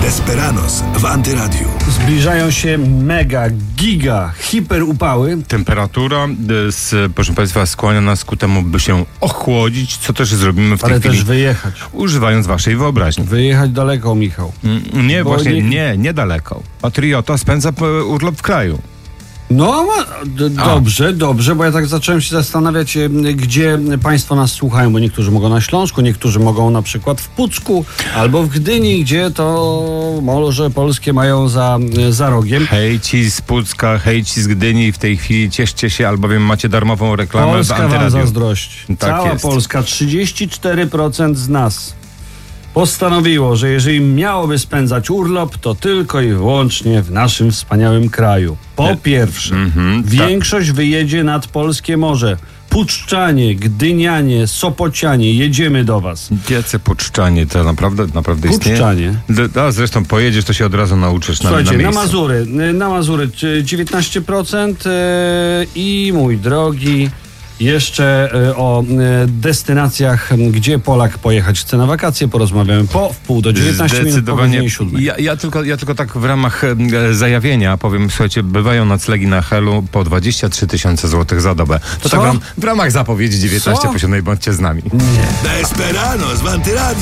Desperados w Antyradiu. Zbliżają się mega, giga, hiper upały. Temperatura, proszę Państwa, skłania nas ku temu, by się ochłodzić, co też zrobimy w tej Ale chwili, też wyjechać. używając waszej wyobraźni. Wyjechać daleko, Michał. Nie, Bo właśnie nie- niedaleko. Patriota spędza urlop w kraju. No, dobrze, bo ja tak zacząłem się zastanawiać, gdzie Państwo nas słuchają, bo niektórzy mogą na Śląsku, niektórzy mogą na przykład w Pucku albo w Gdyni, gdzie to Morze Polskie mają za rogiem. Hej ci z Pucka, hej ci z Gdyni, w tej chwili cieszcie się, albowiem macie darmową reklamę w Polska wam Antyradiu. zazdrości. Tak Cała jest. Polska, 34% z nas postanowiło, że jeżeli miałoby spędzać urlop, to tylko i wyłącznie w naszym wspaniałym kraju. Po pierwsze, większość wyjedzie nad polskie morze. Puczczanie, Gdynianie, Sopocianie, jedziemy do was. Jacy Puczczanie, to naprawdę istnieje? Puczczanie. A zresztą pojedziesz, to się od razu nauczysz na Słuchajcie, miejscu. na Mazury 19% i mój drogi, jeszcze o destynacjach, gdzie Polak pojechać chce na wakacje, porozmawiamy po wpół do 19 minut po godzinie 7. Ja tylko tak w ramach zajawienia powiem, słuchajcie, bywają noclegi na Helu po 23 000 złotych za dobę. To Co? tak w ramach zapowiedzi 19 Co? po 7 bądźcie z nami. Desperados w Antyradiu.